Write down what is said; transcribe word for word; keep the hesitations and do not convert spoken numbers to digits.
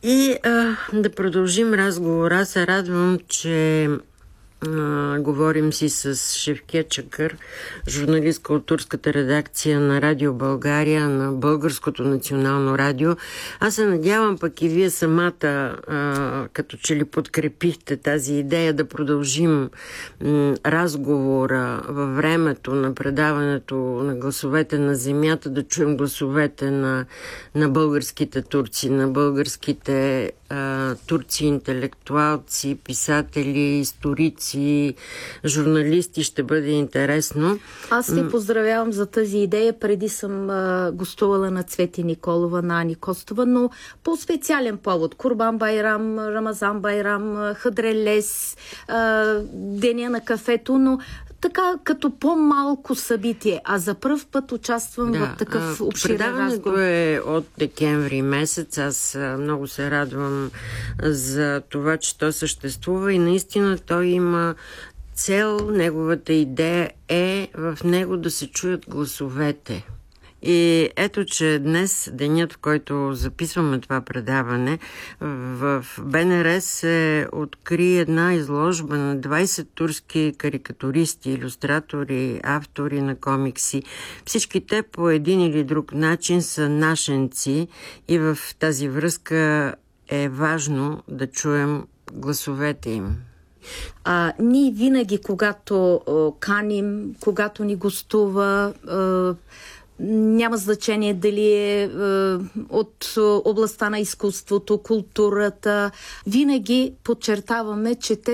И а, да продължим разговора. Се радвам, че а, говорим си с Шевкет Чакър, журналистка от турската редакция на Радио България, на Българското национално радио. Аз се надявам пък и вие самата, а, като че ли подкрепихте тази идея да продължим м, разговора във времето на предаването на гласовете на земята, да чуем гласовете на, на българските турци, на българските а, турци, интелектуалци, писатели, историци, журналисти. Ще бъде интересно. Аз ви поздравявам за тази идея. Преди съм а, гостувала на Цвети Николова, на Ани Костова, но по специален повод. Курбан Байрам, Рамазан Байрам, Хадрелес, а, Деня на кафето, но така като по-малко събитие. А за пръв път участвам да, в такъв обширен разговор. Предаването е от декември месец. Аз много се радвам за това, че то съществува и наистина той има цел. Неговата идея е в него да се чуят гласовете. И ето, че днес, денят, в който записваме това предаване, в БНР се откри една изложба на двайсет турски карикатуристи, илюстратори, автори на комикси. Всички те по един или друг начин са нашенци и в тази връзка е важно да чуем гласовете им. А, ние винаги, когато а, каним, когато ни гостува, а, няма значение дали е, е от областта на изкуството, културата. Винаги подчертаваме, че те